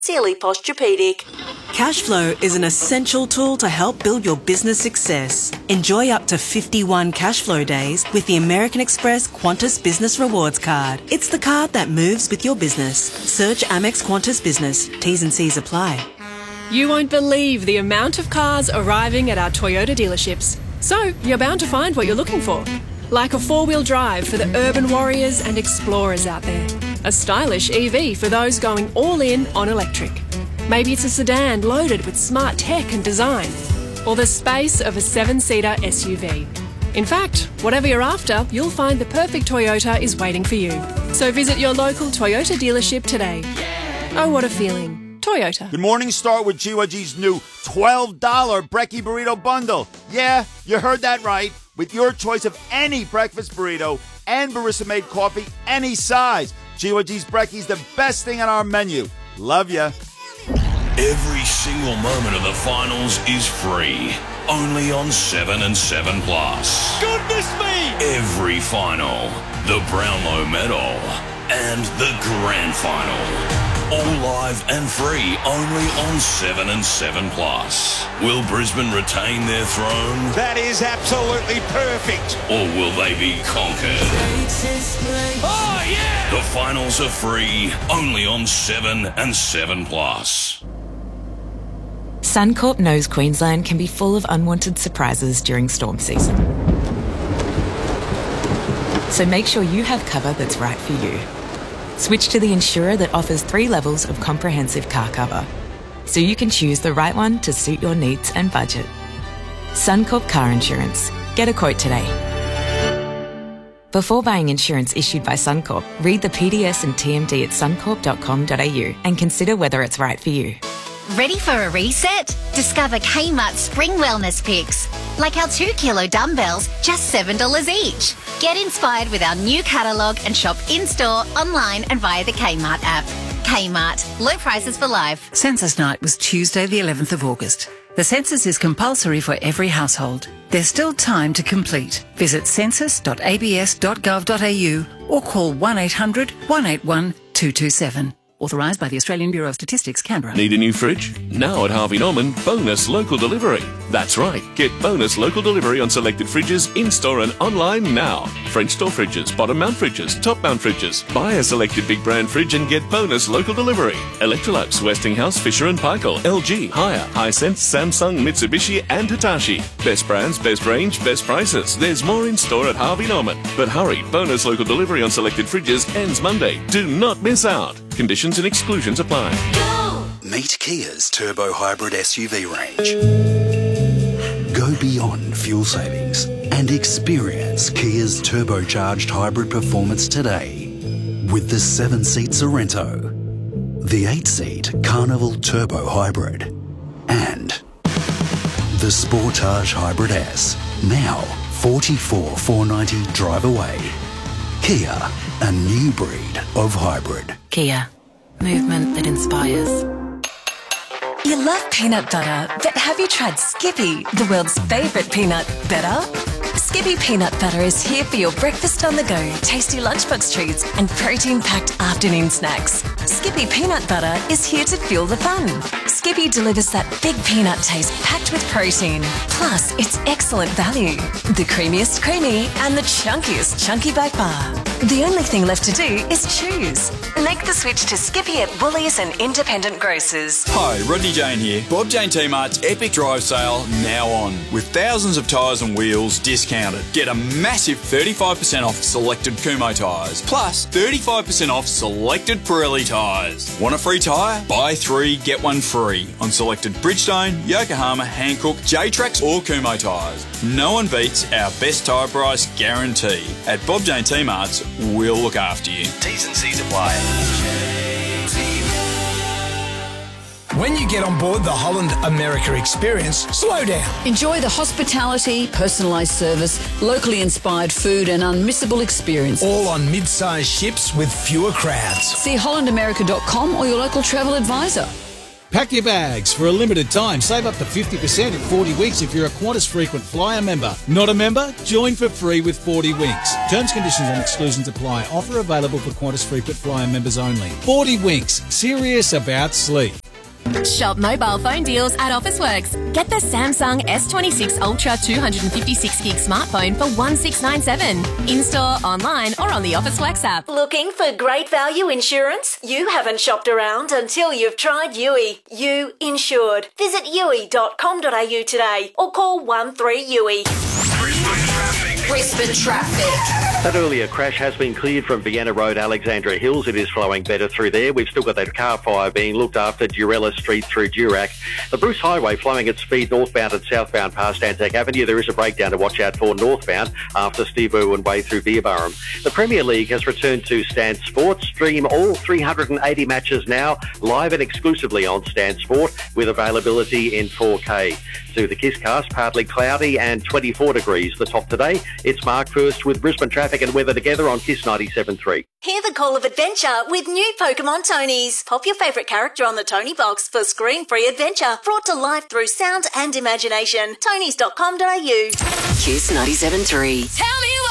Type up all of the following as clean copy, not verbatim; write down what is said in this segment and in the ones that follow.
Sealy Posturepedic. Cashflow is an essential tool to help build your business success. Enjoy up to 51 Cashflow days with the American Express Qantas Business Rewards Card. It's the card that moves with your business. Search Amex Qantas Business. T's and C's apply. You won't believe the amount of cars arriving at our Toyota dealerships. So, you're bound to find what you're looking for. Like a four-wheel drive for the urban warriors and explorers out there. A stylish EV for those going all in on electric. Maybe it's a sedan loaded with smart tech and design. Or the space of a 7-seater SUV. In fact, whatever you're after, you'll find the perfect Toyota is waiting for you. So visit your local Toyota dealership today. Oh, what a feeling. Toyota. Good morning, start with GYG's new $12 Brekkie Burrito Bundle. Yeah, you heard that right. With your choice of any breakfast burrito and barista-made coffee, any size. GYG's Brekkie's the best thing on our menu. Love ya. Every single moment of the finals is free. Only on 7 and 7 Plus. Goodness me! Every final, the Brownlow Medal, and the Grand Final. All live and free only on 7 and 7 Plus. Will Brisbane retain their throne? That is absolutely perfect. Or will they be conquered? Oh, yeah! The finals are free only on 7 and 7 Plus. Suncorp knows Queensland can be full of unwanted surprises during storm season. So make sure you have cover that's right for you. Switch to the insurer that offers 3 levels of comprehensive car cover, so you can choose the right one to suit your needs and budget. Suncorp Car Insurance. Get a quote today. Before buying insurance issued by Suncorp, read the PDS and TMD at suncorp.com.au and consider whether it's right for you. Ready for a reset? Discover Kmart Spring Wellness Picks. Like our 2-kilo dumbbells, just $7 each. Get inspired with our new catalogue and shop in-store, online and via the Kmart app. Kmart. Low prices for life. Census night was Tuesday the 11th of August. The census is compulsory for every household. There's still time to complete. Visit census.abs.gov.au or call 1800 181 227. Authorised by the Australian Bureau of Statistics, Canberra. Need a new fridge? Now at Harvey Norman, bonus local delivery. That's right, get bonus local delivery on selected fridges in-store and online now. French door fridges, bottom mount fridges, top mount fridges. Buy a selected big brand fridge and get bonus local delivery. Electrolux, Westinghouse, Fisher & Paykel, LG, Haier, Hisense, Samsung, Mitsubishi and Hitachi. Best brands, best range, best prices. There's more in-store at Harvey Norman. But hurry, bonus local delivery on selected fridges ends Monday. Do not miss out. Conditions and exclusions apply. Meet Kia's Turbo Hybrid SUV range. Go beyond fuel savings and experience Kia's turbocharged hybrid performance today with the 7-seat Sorento, the 8-seat Carnival Turbo Hybrid, and the Sportage Hybrid S. Now 44,490 drive away. Kia, a new breed of hybrid. Kia. Movement that inspires. You love peanut butter, but have you tried Skippy, the world's favourite peanut butter? Skippy peanut butter is here for your breakfast on the go, tasty lunchbox treats and protein-packed afternoon snacks. Skippy peanut butter is here to fuel the fun. Skippy delivers that big peanut taste packed with protein. Plus, it's excellent value. The creamiest creamy and the chunkiest chunky by far. The only thing left to do is choose. Make the switch to Skippy at Woolies and independent grocers. Hi, Rodney Jane here. Bob Jane T-Mart's Epic Drive Sale now on. With thousands of tyres and wheels discounted. Get a massive 35% off selected Kumho tyres. Plus 35% off selected Pirelli tyres. Want a free tyre? Buy 3, get 1 free on selected Bridgestone, Yokohama, Hankook, J-Trax or Kumho tyres. No one beats our best tyre price guarantee. At Bob Jane T-Mart's, we'll look after you. T's and C's apply. When you get on board the Holland America experience, slow down. Enjoy the hospitality, personalised service, locally inspired food and unmissable experience. All on mid-sized ships with fewer crowds. See hollandamerica.com or your local travel advisor. Pack your bags. For a limited time, save up to 50% at 40 Winks if you're a Qantas Frequent Flyer member. Not a member? Join for free with 40 Winks. Terms, conditions and exclusions apply. Offer available for Qantas Frequent Flyer members only. 40 Winks. Serious about sleep. Shop mobile phone deals at Officeworks. Get the Samsung S26 Ultra 256 gig smartphone for $1,697. In-store, online or on the Officeworks app. Looking for great value insurance? You haven't shopped around until you've tried Yui. You insured. Visit yui.com.au today or call 13-YUI. Brisbane traffic. That earlier crash has been cleared from Vienna Road, Alexandra Hills. It is flowing better through there. We've still got that car fire being looked after Durella Street through Durack. The Bruce Highway flowing at speed northbound and southbound past Anzac Avenue. There is a breakdown to watch out for northbound after Steve Irwin Way through Beerburrum. The Premier League has returned to Stan Sport. Stream all 380 matches now live and exclusively on Stan Sport with availability in 4K. To the Kisscast, partly cloudy and 24 degrees. The top today, it's Mark First with Brisbane traffic and weather together on Kiss 97.3. Hear the call of adventure with new Pokemon Tonys. Pop your favourite character on the Tony box for screen-free adventure brought to life through sound and imagination. Tonys.com.au. Kiss 97.3. Tell me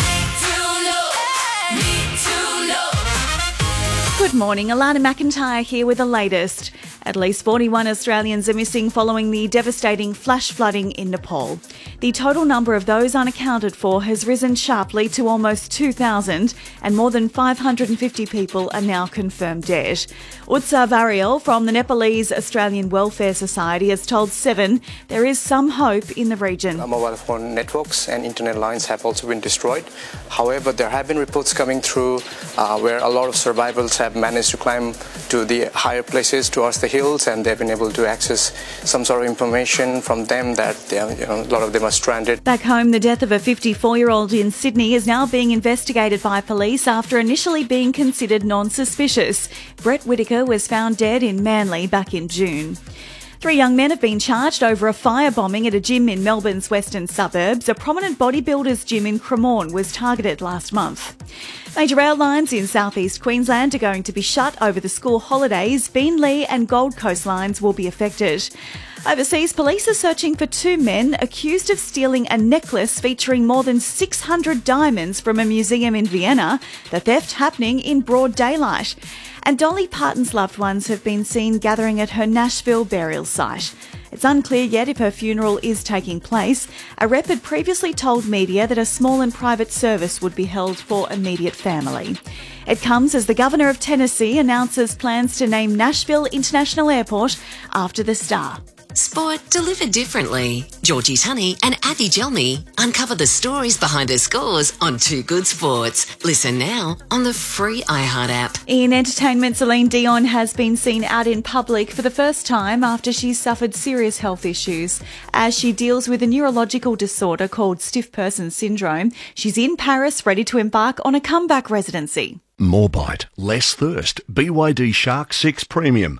Good morning, Alana McIntyre here with the latest. At least 41 Australians are missing following the devastating flash flooding in Nepal. The total number of those unaccounted for has risen sharply to almost 2,000 and more than 550 people are now confirmed dead. Utsav Ariel from the Nepalese Australian Welfare Society has told Seven there is some hope in the region. Mobile phone networks and internet lines have also been destroyed. However, there have been reports coming through where a lot of survivors have managed to climb to the higher places towards the hills, and they've been able to access some sort of information from them that a lot of them are stranded. Back home, the death of a 54-year-old in Sydney is now being investigated by police after initially being considered non-suspicious. Brett Whitaker was found dead in Manly back in June. 3 young men have been charged over a firebombing at a gym in Melbourne's western suburbs. A prominent bodybuilders gym in Cremorne was targeted last month. Major rail lines in southeast Queensland are going to be shut over the school holidays. Beenleigh and Gold Coast lines will be affected. Overseas, police are searching for 2 men accused of stealing a necklace featuring more than 600 diamonds from a museum in Vienna, the theft happening in broad daylight. And Dolly Parton's loved ones have been seen gathering at her Nashville burial site. It's unclear yet if her funeral is taking place. A rep had previously told media that a small and private service would be held for immediate family. It comes as the Governor of Tennessee announces plans to name Nashville International Airport after the star. Sport delivered differently. Georgie Tunney and Abby Gelmy uncover the stories behind her scores on Too Good Sports. Listen now on the free iHeart app. In entertainment, Celine Dion has been seen out in public for the first time after she's suffered serious health issues. As she deals with a neurological disorder called stiff person syndrome, she's in Paris ready to embark on a comeback residency. More bite, less thirst. BYD Shark 6 Premium.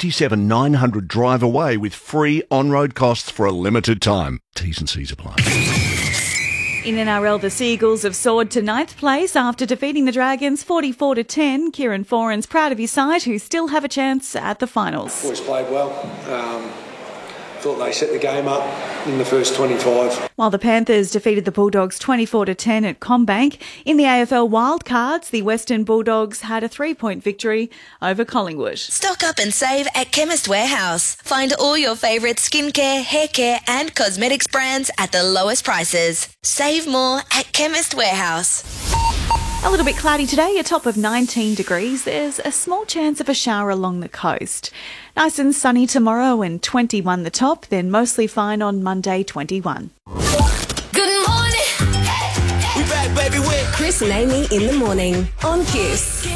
57,900 drive away with free on-road costs for a limited time. T's and C's apply. In NRL, the Seagulls have soared to 9th place after defeating the Dragons 44-10. Kieran Foran's proud of his side, who still have a chance at the finals. Boys played well. Thought they set the game up in the first 25. While the Panthers defeated the Bulldogs 24-10 at CommBank, in the AFL Wildcards, the Western Bulldogs had a 3-point victory over Collingwood. Stock up and save at Chemist Warehouse. Find all your favourite skincare, haircare and cosmetics brands at the lowest prices. Save more at Chemist Warehouse. A little bit cloudy today, a top of 19 degrees. There's a small chance of a shower along the coast. Nice and sunny tomorrow and 21 the top, then mostly fine on Monday, 21. Good morning. We back, baby, with Chris and Amy in the morning on Kiss.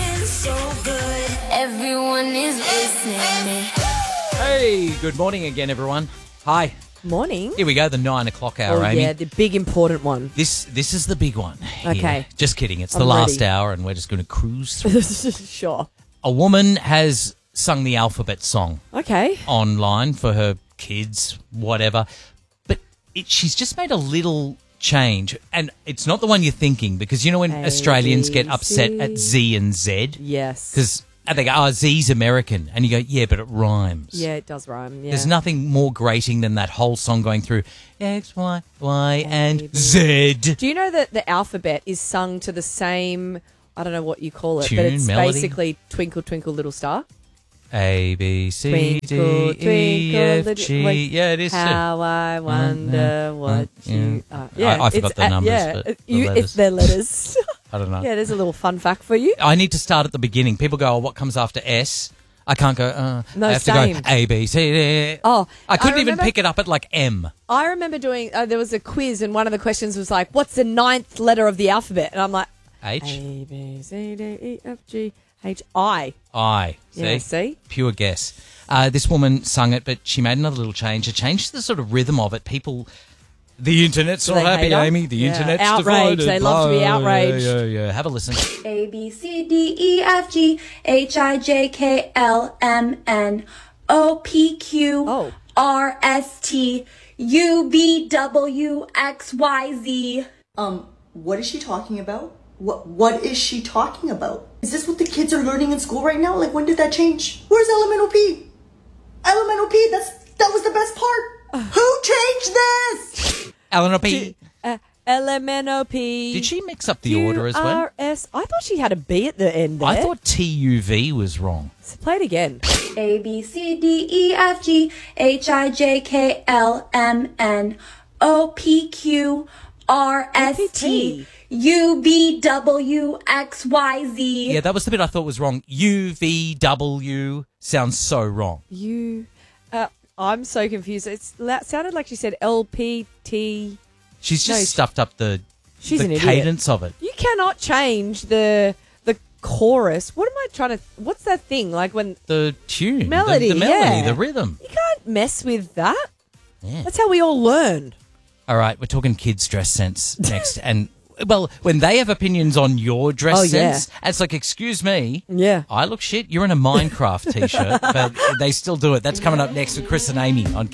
Everyone is listening. Hey, good morning again, everyone. Hi. Morning. Here we go, the 9 o'clock hour, Oh, Amy. yeah, the big important one. This is the big one. Okay. Yeah. Just kidding. It's the I'm last ready. hour and we're just going to cruise through. Sure. A woman has sung the alphabet song Okay. online for her kids, whatever. But she's just made a little change. And it's not the one you're thinking, because you know when Australians get upset at Z and Z? Yes. Because And they go, oh, Z's American. And you go, yeah, but it rhymes. Yeah, it does rhyme. Yeah. There's nothing more grating than that whole song going through X, Y, Y, and Z. Do you know that the alphabet is sung to the same, I don't know what you call it, Tune, but it's melody? basically Twinkle, Twinkle, Little Star? A, B, C, Twinkle, D, E, F, twinkle, G. like, Yeah, it is. How I wonder what you are. Yeah, I forgot it's the numbers, yeah, but the it's letters. their letters. I don't know. Yeah, there's a little fun fact for you. I need to start at the beginning. People go, oh, what comes after S? I can't go, No, I have same. to go A, B, C, D. Oh, I couldn't even remember- pick it up at like M. I remember doing, there was a quiz and one of the questions was like, what's the 9th letter of the alphabet? And I'm like, H? A, B, C, D, E, F, G, H, I. I. See? Yeah, see? Pure guess. This woman sung it, but she made another little change. It changed the sort of rhythm of it. People... The internet's Do not they happy, hate her? Amy. The Yeah. internet's Outraged. divided. They love to be Blah. outraged. Yeah. Have a listen. A, B, C, D, E, F, G, H, I, J, K, L, M, N, O, P, Q, R, S, T, U, V, W, X, Y, Z. What is she talking about? What is she talking about? Is this what the kids are learning in school right now? Like, when did that change? Where's elemental P? Elemental P, that was the best part. Who changed this? Eleanor P. LMNOP. Did she mix up the order as well? QRS. I thought she had a B at the end there. I thought TUV was wrong. Play it again. A, B, C, D, E, F, G, H, I, J, K, L, M, N, O, P, Q, R, S, T, U, V, W, X, Y, Z. Yeah, that was the bit I thought was wrong. UVW sounds so wrong. I'm so confused. It sounded like she said LPT. She's just No, stuffed up the She's an idiot. cadence of it. You cannot change the chorus. What am I trying to... What's that thing? Like when... The tune. Melody, the melody, yeah. the rhythm. You can't mess with that. Yeah. That's how we all learn. All right, we're talking kids' dress sense next. And, well, when they have opinions on your dress sense, it's like, excuse me. Yeah. I look shit. You're in a Minecraft T-shirt. But they still do it. That's coming up next with Chris and Amy on